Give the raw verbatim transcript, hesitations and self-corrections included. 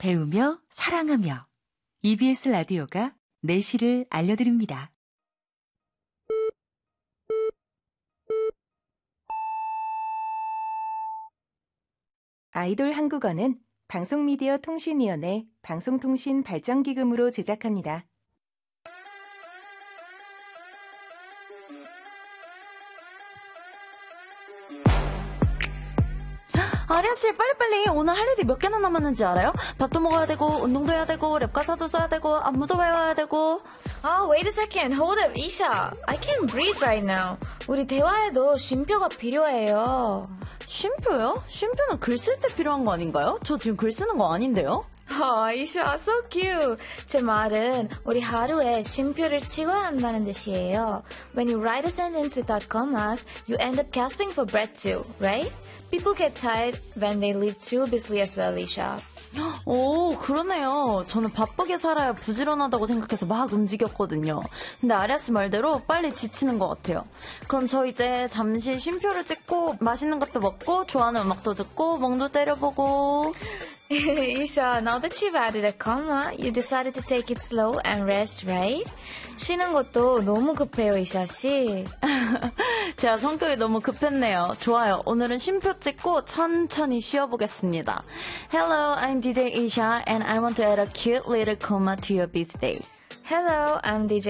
배우며 사랑하며 이비에스 라디오가 내실을 알려드립니다. 아이돌 한국어는 방송미디어통신위원회 방송통신발전기금으로 제작합니다. 아리아씨 빨리빨리 오늘 할 일이 몇 개나 남았는지 알아요? 밥도 먹어야 되고 운동도 해야 되고 랩가사도 써야 되고 안무도 외워야 되고. Oh, wait a second. Hold up, Isha. I can't breathe right now. 우리 대화에도 쉼표가 필요해요. 쉼표요? 쉼표는 글 쓸 때 필요한 거 아닌가요? 저 지금 글 쓰는 거 아닌데요? Oh, Isha, so cute. 제 말은 우리 하루에 쉼표를 찍어야 한다는 뜻이에요. When you write a sentence without commas, you end up gasping for breath too, right? People get tired when they live too busily as well, Isha. 오, 그러네요. 저는 바쁘게 살아야 부지런하다고 생각해서 막 움직였거든요. 근데 아리아씨 말대로 빨리 지치는 것 같아요. 그럼 저 이제 잠시 쉼표를 찍고 맛있는 것도 먹고 좋아하는 음악도 듣고 멍도 때려보고. Isha, now that you've added a comma, you decided to take it slow and rest, right? 쉬는 것도 너무 급해요, Isha 씨. 제가 성격이 너무 급했네요. 좋아요. 오늘은 쉼표 찍고 천천히 쉬어보겠습니다. Hello, I'm 디제이 Isha and I want to add a cute little comma to your busy day. Hello, I'm 디제이